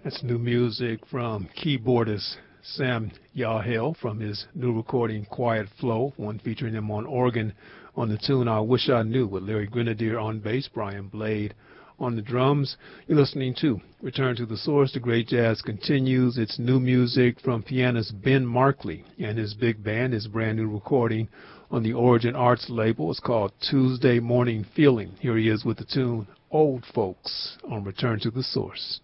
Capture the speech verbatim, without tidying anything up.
That's new music from keyboardist Sam Yahel from his new recording Quiet Flow, one featuring him on organ on the tune I Wish I Knew, with Larry Grenadier on bass, Brian Blade on the drums. You're listening to Return to the Source. The great jazz continues. It's new music from pianist Ben Markley and his big band. His brand new recording on the Origin Arts label. It's called Tuesday Morning Feeling. Here he is with the tune Old Folks on Return to the Source.